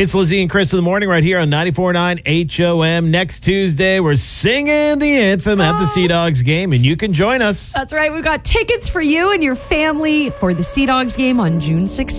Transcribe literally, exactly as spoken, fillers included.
It's Lizzie and Chris in the morning right here on ninety-four point nine H O M. Next Tuesday, we're singing the anthem at the Sea Dogs game, and you can join us. That's right. We've got tickets for you and your family for the Sea Dogs game on June sixteenth.